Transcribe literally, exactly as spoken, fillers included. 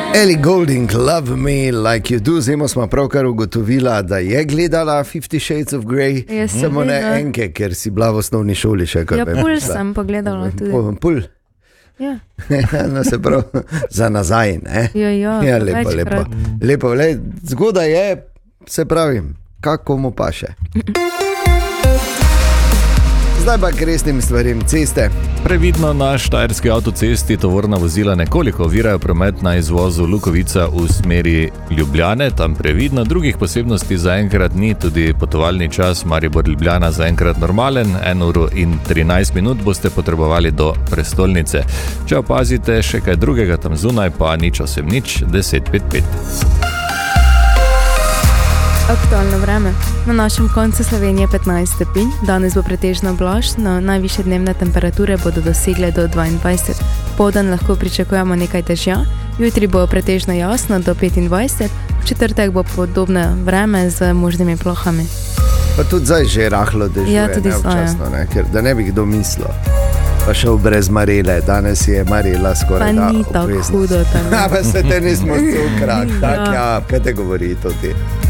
Ellie Goulding, Love Me Like You Do. Zdaj smo pravkar ugotovila, da je gledala Fifty Shades of Grey, Jaz sem samo ne gledala. enke, ker si bila v osnovni šoli še. Ja, pul sem pogledala tudi. Pul? pul. Ja, No, se prav, za nazaj, ne? ja, ja, Ja, lepo, lepo. večkrat. Lepo, le, zgodaj je, se pravim, kako mu pa še. Zdaj pa k resnim stvarim, ceste. Previdno na štajerski avtocesti tovorna vozila nekoliko ovirajo promet na izvozu Lukovica v smeri Ljubljane, tam previdno, drugih posebnosti zaenkrat ni, tudi potovalni čas Maribor-Ljubljana zaenkrat normalen, eno uro in trinajst minut boste potrebovali do prestolnice. Če opazite še kaj drugega tam zunaj, pa nič osem nič, deset pet pet. Aktualno vreme. Na našem koncu Slovenije petnajst stopinj, danes bo pretežno oblačno, najvišje dnevne temperature bodo dosegle do dvaindvajset. Popoldan lahko pričakujemo nekaj dežja, jutri bo pretežno jasno do petindvajset, v četrtek bo podobno vreme z možnimi plohami. Pa tudi zdaj že rahlo dežuje, Ja, tudi ne, zdaj, občasno, ne, ker da ne bi kdo mislil. Pa šel brez Marele, danes je Marela Pa skoraj da ni tako obvezna. hudo tam. Ha, pa se te nismo cukrat, Ja. tak ja, kaj te govori to ti?